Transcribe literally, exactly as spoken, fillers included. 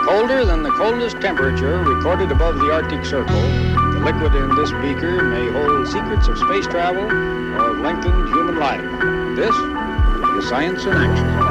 Colder than the coldest temperature recorded above the Arctic Circle, the liquid in this beaker may hold secrets of space travel or of lengthened human life. This is Science in Action.